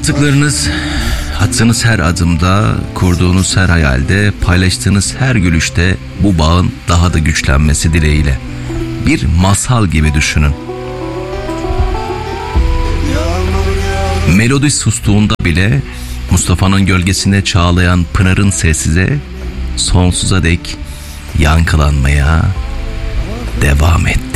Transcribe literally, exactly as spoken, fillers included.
Attıklarınız, attığınız her adımda, kurduğunuz her hayalde, paylaştığınız her gülüşte bu bağın daha da güçlenmesi dileğiyle. Bir masal gibi düşünün. Melodi sustuğunda bile Mustafa'nın gölgesinde çağlayan Pınar'ın sessize sonsuza dek yankılanmaya devam etti.